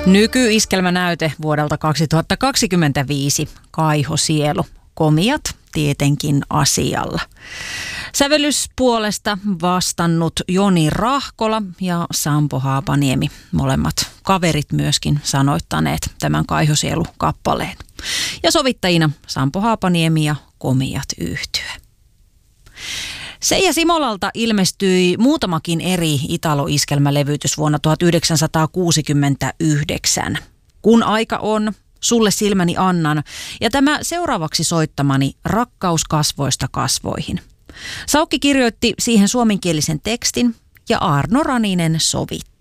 Nykyiskelmänäyte vuodelta 2025, Kaiho Sielu. Komiat tietenkin asialla. Sävellyspuolesta vastannut Joni Rahkola ja Sampo Haapaniemi, molemmat kaverit myöskin sanoittaneet tämän Kaiho Sielu-kappaleen. Ja sovittajina Sampo Haapaniemi ja Komiat yhtye. Seija Simolalta ilmestyi muutamakin eri Italo-iskelmälevytys vuonna 1969. Kun aika on, sulle silmäni annan ja tämä seuraavaksi soittamani Rakkaus kasvoista kasvoihin. Saukki kirjoitti siihen suomenkielisen tekstin ja Arno Raninen sovitti.